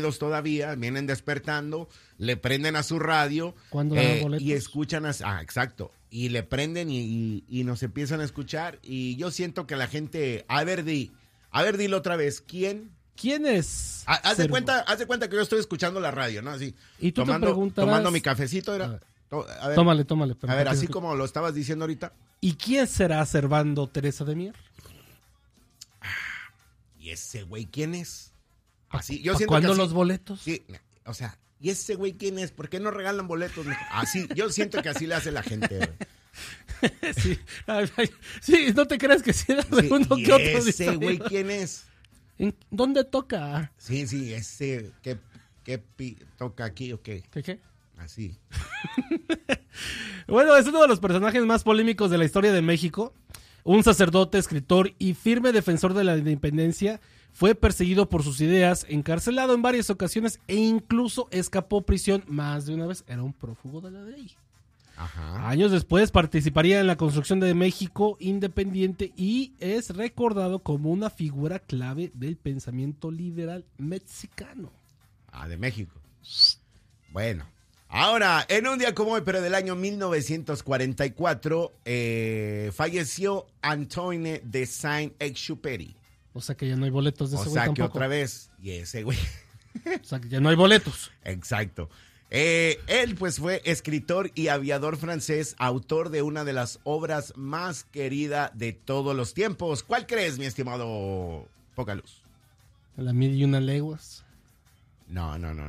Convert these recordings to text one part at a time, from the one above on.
dormidos todavía, vienen despertando, le prenden a su radio y escuchan, exacto, y le prenden y nos empiezan a escuchar y yo siento que la gente, a ver, dilo otra vez, ¿quién es? Haz de cuenta que yo estoy escuchando la radio, ¿no? Así, y tú tomando mi cafecito, era... A ver, tómale. A ver, así como lo estabas diciendo ahorita. ¿Y quién será Servando Teresa de Mier? ¿Y ese güey quién es? Así, yo siento ¿cuándo que así, los boletos? Sí, o sea, ¿y ese güey quién es? ¿Por qué no regalan boletos? Así, yo siento que así le hace la gente, güey. Sí. Sí, no te creas que sí era uno que otro. ¿Ese güey quién es? ¿Dónde toca? Sí, ese, ¿qué toca aquí o qué? ¿Qué? Así. Bueno, es uno de los personajes más polémicos de la historia de México. Un sacerdote, escritor y firme defensor de la independencia. Fue perseguido por sus ideas, encarcelado en varias ocasiones e incluso escapó prisión más de una vez. Era un prófugo de la ley. Ajá. Años después participaría en la construcción de México independiente y es recordado como una figura clave del pensamiento liberal mexicano. De México. Bueno, ahora, en un día como hoy, pero del año 1944, falleció Antoine de Saint-Exupéry. O sea que ya no hay boletos de ese güey tampoco. O sea que otra vez, y ese güey. O sea que ya no hay boletos. Exacto. Él pues fue escritor y aviador francés, autor de una de las obras más queridas de todos los tiempos. ¿Cuál crees, mi estimado Poca Luz? La 1001 leguas. No.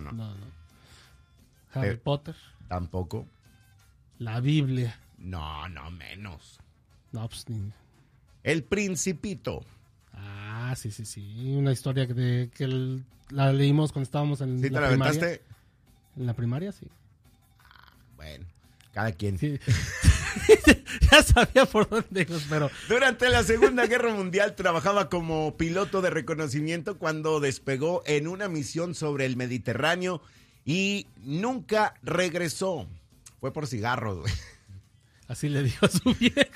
Harry Potter. Tampoco. La Biblia. No, menos. No, pues ni... El Principito. Sí. Una historia que la leímos cuando estábamos en ¿Sí la te la primaria. aventaste? En la primaria, sí. Bueno, cada quien. Sí. Ya sabía por dónde ibas, pero... Durante la Segunda Guerra Mundial trabajaba como piloto de reconocimiento cuando despegó en una misión sobre el Mediterráneo y nunca regresó. Fue por cigarros, güey. Así le dijo a su vieja.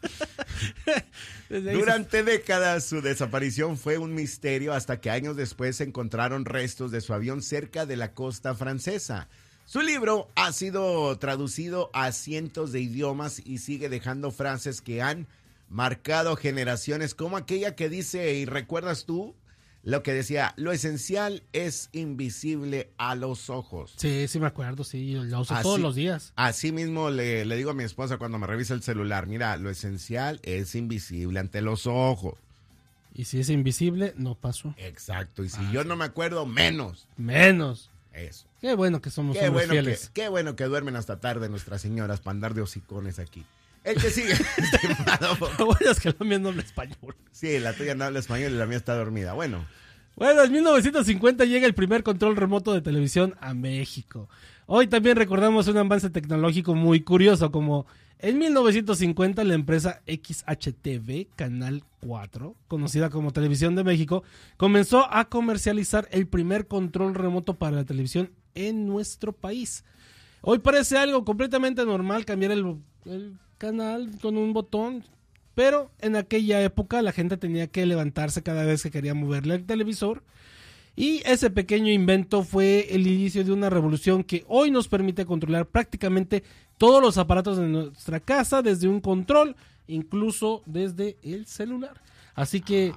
Durante décadas su desaparición fue un misterio hasta que años después se encontraron restos de su avión cerca de la costa francesa. Su libro ha sido traducido a cientos de idiomas y sigue dejando frases que han marcado generaciones, como aquella que dice, ¿y recuerdas tú? Lo que decía, lo esencial es invisible a los ojos. Sí, me acuerdo, sí, lo uso todos los días. Así mismo le digo a mi esposa cuando me revisa el celular, mira, lo esencial es invisible ante los ojos. Y si es invisible, no pasó. Exacto, y si yo no me acuerdo, menos. Eso. Qué bueno que somos hombres fieles. Qué bueno que duermen hasta tarde nuestras señoras para andar de hocicones aquí. El que sigue. Lo bueno es que la mía no habla español. Sí, la tuya no habla español y la mía está dormida. Bueno, en 1950 llega el primer control remoto de televisión a México. Hoy también recordamos un avance tecnológico muy curioso, como en 1950 la empresa XHTV, Canal 4, conocida como Televisión de México, comenzó a comercializar el primer control remoto para la televisión en nuestro país. Hoy parece algo completamente normal cambiar el canal con un botón, pero en aquella época la gente tenía que levantarse cada vez que quería moverle al televisor, y ese pequeño invento fue el inicio de una revolución que hoy nos permite controlar prácticamente todos los aparatos de nuestra casa desde un control, incluso desde el celular. Así que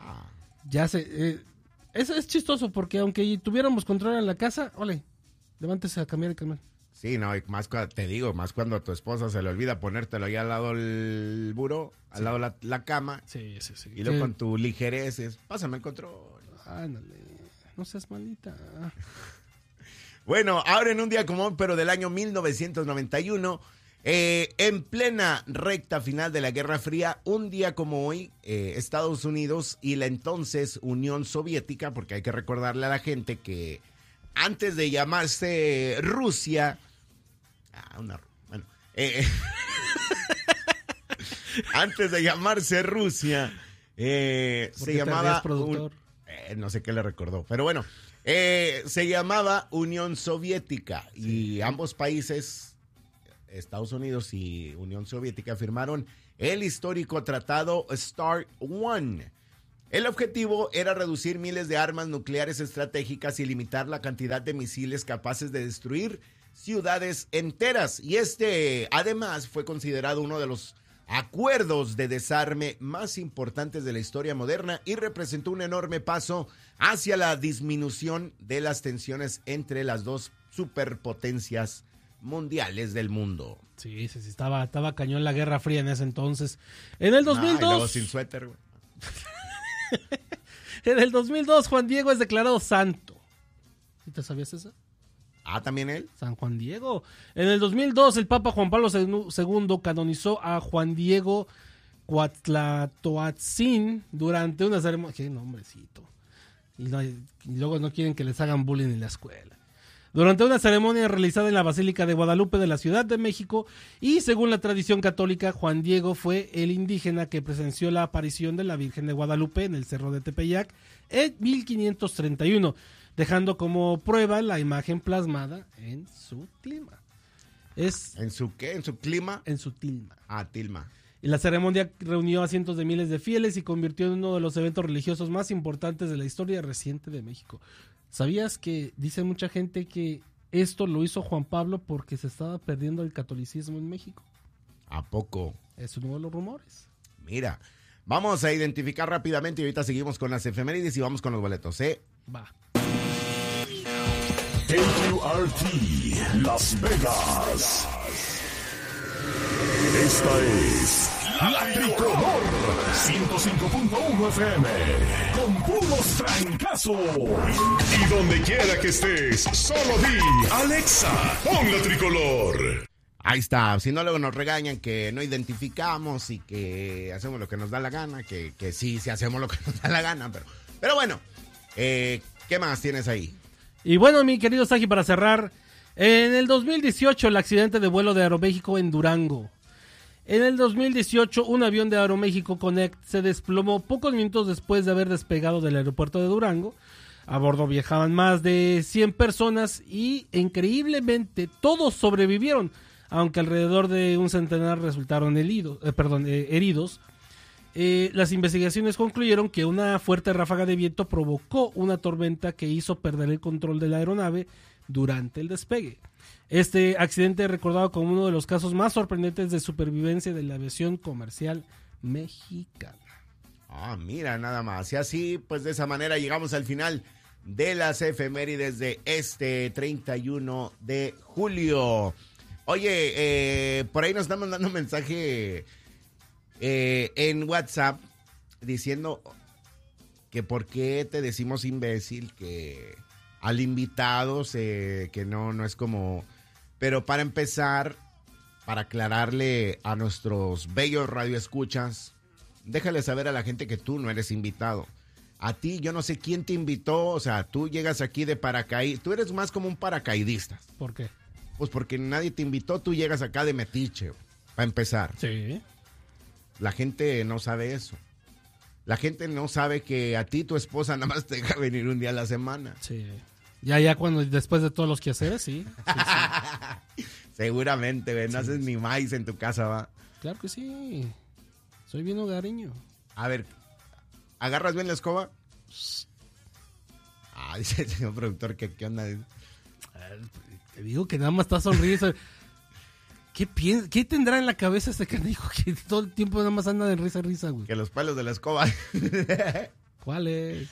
eso es chistoso, porque aunque tuviéramos control en la casa, levántese a cambiar el canal. Sí, no, y más te digo, más cuando a tu esposa se le olvida ponértelo ahí al lado del buró, al lado de la cama. Sí. Y luego con tu ligerez pásame el control. Ándale, no seas malita. Bueno, ahora en un día como hoy, pero del año 1991, en plena recta final de la Guerra Fría, un día como hoy, Estados Unidos y la entonces Unión Soviética, porque hay que recordarle a la gente que antes de llamarse Rusia, antes de llamarse Rusia, se llamaba, no sé qué le recordó, pero bueno, se llamaba Unión Soviética, y ambos países, Estados Unidos y Unión Soviética, firmaron el histórico tratado START I. El objetivo era reducir miles de armas nucleares estratégicas y limitar la cantidad de misiles capaces de destruir ciudades enteras. Y además, fue considerado uno de los acuerdos de desarme más importantes de la historia moderna y representó un enorme paso hacia la disminución de las tensiones entre las dos superpotencias mundiales del mundo. Sí, estaba cañón la Guerra Fría en ese entonces. En el 2002... y luego sin suéter, güey. En el 2002, Juan Diego es declarado santo. ¿Sí te sabías eso? ¿También él? San Juan Diego. En el 2002, el Papa Juan Pablo II canonizó a Juan Diego Cuauhtlatoatzin durante una ceremonia... ¡Qué nombrecito! Y luego no quieren que les hagan bullying en la escuela. Durante una ceremonia realizada en la Basílica de Guadalupe de la Ciudad de México, y según la tradición católica, Juan Diego fue el indígena que presenció la aparición de la Virgen de Guadalupe en el Cerro de Tepeyac en 1531, dejando como prueba la imagen plasmada en su tilma. ¿En su qué? ¿En su clima? En su tilma. Tilma. Y la ceremonia reunió a cientos de miles de fieles y convirtió en uno de los eventos religiosos más importantes de la historia reciente de México. ¿Sabías que dice mucha gente que esto lo hizo Juan Pablo porque se estaba perdiendo el catolicismo en México? ¿A poco? Es uno de los rumores. Mira, vamos a identificar rápidamente y ahorita seguimos con las efemérides y vamos con los boletos, ¿eh? Va. KQRT Las Vegas. Esta es La Tricolor 105.1 FM con puros trancazos. Y donde quiera que estés, solo di Alexa, pon La Tricolor. Ahí está, si no luego nos regañan que no identificamos y que hacemos lo que nos da la gana, que sí hacemos lo que nos da la gana, pero bueno, ¿qué más tienes ahí? Y bueno, mi querido Saji, para cerrar, en el 2018 el accidente de vuelo de Aeroméxico en Durango. En el 2018 un avión de Aeroméxico Connect se desplomó pocos minutos después de haber despegado del aeropuerto de Durango. A bordo viajaban más de 100 personas y increíblemente todos sobrevivieron, aunque alrededor de un centenar resultaron heridos. Las investigaciones concluyeron que una fuerte ráfaga de viento provocó una tormenta que hizo perder el control de la aeronave durante el despegue. Este accidente es recordado como uno de los casos más sorprendentes de supervivencia de la aviación comercial mexicana. Mira, nada más. Y así, pues de esa manera llegamos al final de las efemérides de este 31 de julio. Oye, por ahí nos están mandando un mensaje en WhatsApp diciendo que por qué te decimos imbécil, que al invitado que no es como... Pero para empezar, para aclararle a nuestros bellos radioescuchas, déjale saber a la gente que tú no eres invitado. A ti, yo no sé quién te invitó, o sea, tú llegas aquí de paracaidista, tú eres más como un paracaidista. ¿Por qué? Pues porque nadie te invitó, tú llegas acá de metiche, para empezar. Sí. La gente no sabe eso. La gente no sabe que a ti tu esposa nada más te deja venir un día a la semana. Sí. Ya cuando después de todos los quehaceres, sí. Seguramente, ¿ves? No haces ni maíz en tu casa, ¿va? Claro que sí. Soy bien hogareño. A ver, ¿agarras bien la escoba? Dice el señor productor que qué onda. Te digo que nada más está sonriendo. ¿Qué tendrá en la cabeza este canijo que todo el tiempo nada más anda de risa a risa, güey? Que los palos de la escoba. ¿Cuál es?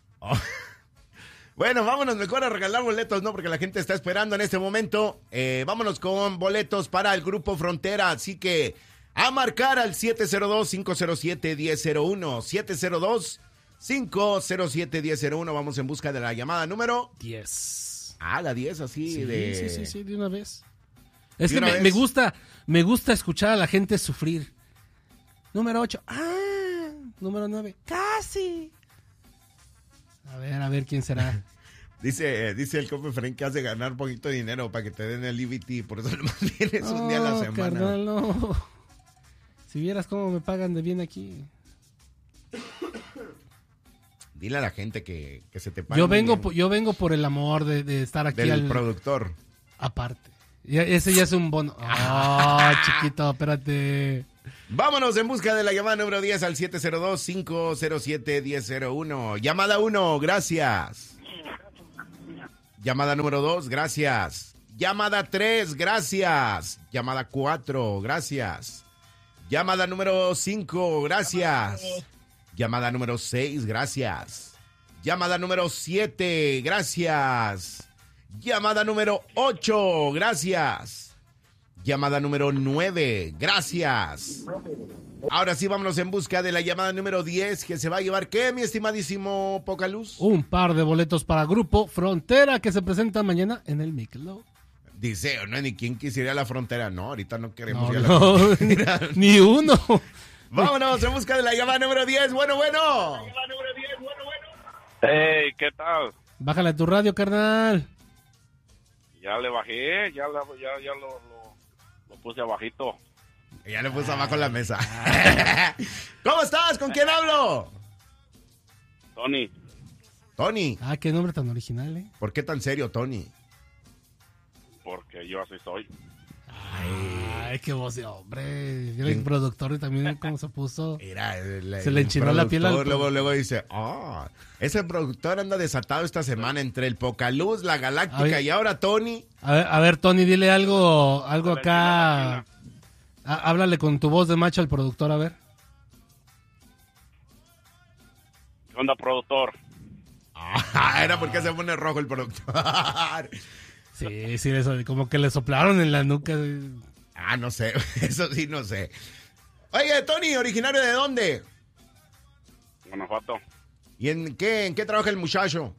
Bueno, vámonos mejor a regalar boletos, ¿no? Porque la gente está esperando en este momento. Vámonos con boletos para el Grupo Frontera. Así que a marcar al 702-507-1001. 702-507-1001. Vamos en busca de la llamada número 10. La 10, así sí, de... Sí, de una vez. Es que me gusta escuchar a la gente sufrir. Número 8. Número 9. Casi. A ver quién será. Dice el compa Frank que has de ganar poquito de dinero para que te den el EBT, por eso nomás vienes un día a la semana. Carnal, no. Si vieras cómo me pagan de bien aquí. Dile a la gente que se te pague. Yo vengo por el amor de estar aquí. Del productor. Aparte. Ese ya es un bono. Chiquito, espérate. Vámonos en busca de la llamada número 10 al 702-507-1001. Llamada 1, gracias. Llamada número 2, gracias. Llamada 3, gracias. Llamada 4, gracias. Llamada número 5, gracias. Llamada número 6, gracias. Llamada número 7, gracias. Llamada número 8, gracias. Llamada número 9, gracias. Ahora sí, vámonos en busca de la llamada número 10, que se va a llevar, ¿qué, mi estimadísimo Pocaluz? Un par de boletos para Grupo Frontera, que se presenta mañana en el Michelob. Dice, no, ni quién quisiera ir a la frontera. No, ahorita no queremos ir a la No, frontera. ni uno. Vámonos en busca de la llamada número 10. Bueno. Hey, ¿qué tal? Bájale a tu radio, carnal. Ya le bajé, ya lo puse abajito. Ya le puse abajo la mesa. ¿Cómo estás? ¿Con quién hablo? Tony. Ah, qué nombre tan original, ¿eh? ¿Por qué tan serio, Tony? Porque yo así soy. Ay, qué voz de hombre. El productor también, ¿cómo se puso? Mira, se le enchinó la piel al... Luego dice, ese productor anda desatado esta semana entre el Pocaluz, la Galáctica y ahora Tony. A ver, Tony, dile algo acá. Háblale con tu voz de macho al productor, a ver. ¿Qué onda, productor? Era porque se pone rojo el productor. Sí, eso, como que le soplaron en la nuca. No sé, eso sí no sé. Oye, Tony, ¿originario de dónde? Guanajuato. ¿Y en qué trabaja el muchacho?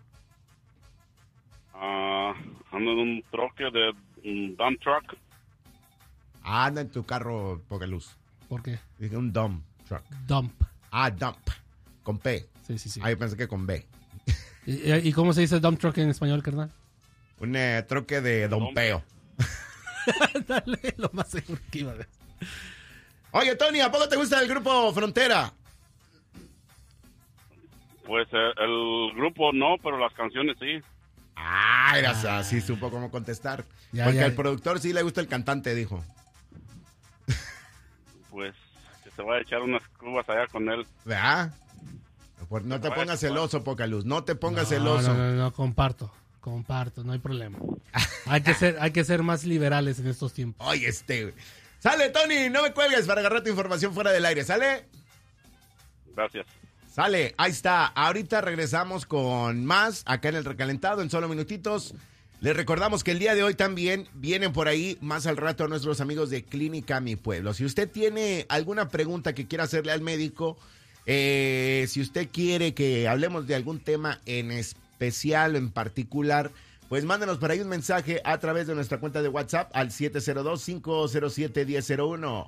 Ando en un troque de un dump truck. Anda en tu carro, Pocaluz. ¿Por qué? Dije un dump truck. Dump. Dump. Con P. Sí. Yo pensé que con B. ¿Y cómo se dice dump truck en español, carnal? Un troque de dompeo. Dale, lo más seguro que iba a ver. Oye, Tony, ¿a poco te gusta el grupo Frontera? Pues el grupo no, pero las canciones sí. Así supo cómo contestar. Ya. Al productor sí le gusta el cantante, dijo. Pues que se va a echar unas cubas allá con él. ¿Verdad? Pues no te pongas celoso, Pocaluz. No te pongas celoso. No, comparto, no hay problema. Hay que ser más liberales en estos tiempos. Oye, Sale, Tony, no me cuelgues para agarrar tu información fuera del aire, ¿sale? Gracias. Sale, ahí está. Ahorita regresamos con más acá en el recalentado en solo minutitos. Les recordamos que el día de hoy también vienen por ahí más al rato nuestros amigos de Clínica Mi Pueblo. Si usted tiene alguna pregunta que quiera hacerle al médico, si usted quiere que hablemos de algún tema en especial o en particular, pues mándenos por ahí un mensaje a través de nuestra cuenta de WhatsApp al 702-507-1001.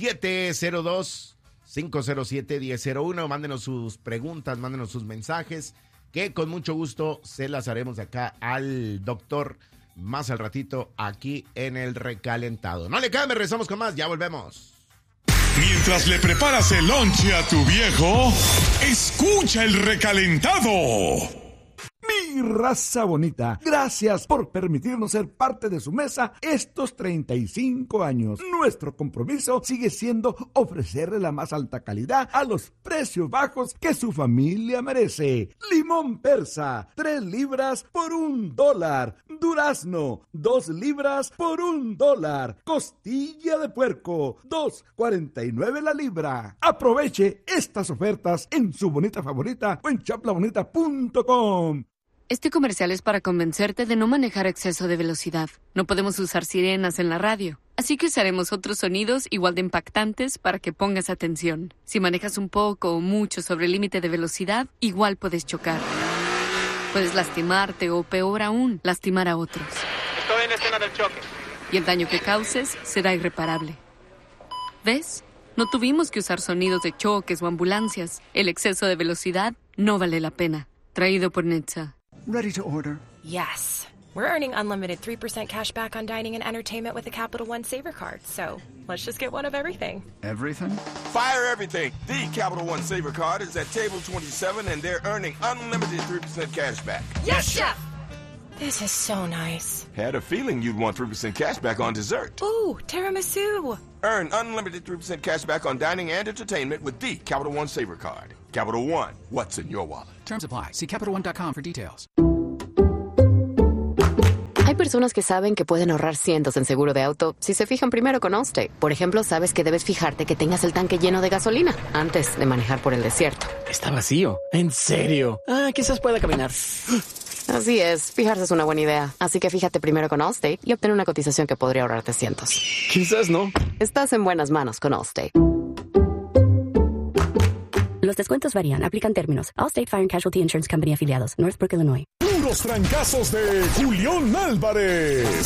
702-507-1001. Mándenos sus preguntas, mándenos sus mensajes, que con mucho gusto se las haremos acá al doctor más al ratito aquí en el recalentado. No le cambie, regresamos con más, ya volvemos. Mientras le preparas el lonche a tu viejo, escucha el recalentado. Mi raza bonita, gracias por permitirnos ser parte de su mesa estos 35 años. Nuestro compromiso sigue siendo ofrecerle la más alta calidad a los precios bajos que su familia merece. Limón persa, 3 libras por $1. Durazno, 2 libras por $1. Costilla de puerco, $2.49 la libra. Aproveche estas ofertas en su bonita favorita o en chaplabonita.com. Este comercial es para convencerte de no manejar a exceso de velocidad. No podemos usar sirenas en la radio, así que usaremos otros sonidos igual de impactantes para que pongas atención. Si manejas un poco o mucho sobre el límite de velocidad, igual puedes chocar. Puedes lastimarte o, peor aún, lastimar a otros. Estoy en escena del choque. Y el daño que causes será irreparable. ¿Ves? No tuvimos que usar sonidos de choques o ambulancias. El exceso de velocidad no vale la pena. Traído por Netza. Ready to order? Yes. We're earning unlimited 3% cash back on dining and entertainment with the Capital One Saver Card. So let's just get one of everything. Everything? Fire everything. The Capital One Saver Card is at table 27 and they're earning unlimited 3% cash back. Yes, Chef! This is so nice. Had a feeling you'd want 3% cash back on dessert. Ooh, tiramisu. Earn unlimited 3% cash back on dining and entertainment with the Capital One Savor Card. Capital One, what's in your wallet? Terms apply. See CapitalOne.com for details. Hay personas que saben que pueden ahorrar cientos en seguro de auto si se fijan primero con Allstate. Por ejemplo, sabes que debes fijarte que tengas el tanque lleno de gasolina antes de manejar por el desierto. Está vacío. ¿En serio? Quizás pueda caminar. Así es, fijarse es una buena idea. Así que fíjate primero con Allstate y obtén una cotización que podría ahorrarte cientos. Quizás no. Estás en buenas manos con Allstate. Los descuentos varían. Aplican términos. Allstate Fire and Casualty Insurance Company afiliados. Northbrook, Illinois. Puros trancazos de Julián Álvarez.